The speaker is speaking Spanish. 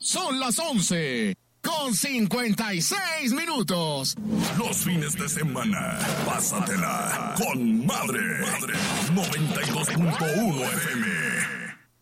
Son las 11:56. Los fines de semana, pásatela con madre. 92.1 FM.